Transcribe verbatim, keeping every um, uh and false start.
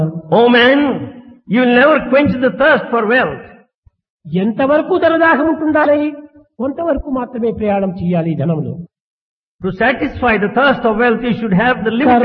Oh man, you will never quench the thirst for wealth. ఎంతవరకు ధనదాహం ఉంటుండాలి, కొంతవరకు మాత్రమే ప్రయాణం చేయాలి ధనంలో. To satisfy the thirst of wealth, you should have the limit.